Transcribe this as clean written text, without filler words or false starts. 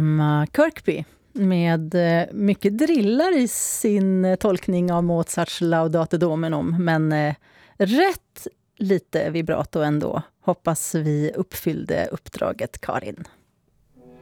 Emma Kirkby med mycket drillar i sin tolkning av Mozarts Laudate Dominum, men rätt lite vibrato ändå. Hoppas vi uppfyllde uppdraget, Karin.